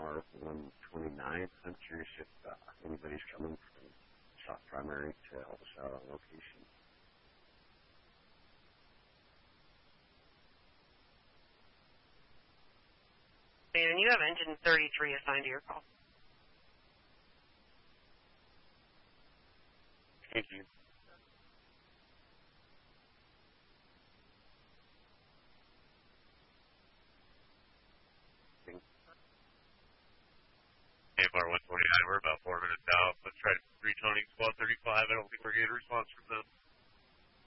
Star 129. I'm curious if anybody's coming from South Primary to help us out on location. And you have engine 33 assigned to your call. Thank you. AFR 129, we're about 4 minutes out. Let's try retoning 1235. I don't think we're getting a response from them.